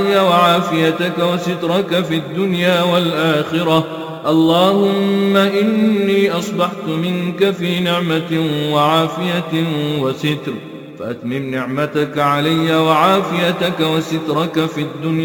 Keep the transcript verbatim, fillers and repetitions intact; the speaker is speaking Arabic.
وعافيتك وسترك في الدنيا والآخرة. اللهم إني أصبحت منك في نعمة وعافية وستر، فأتمم نعمتك علي وعافيتك وسترك في الدنيا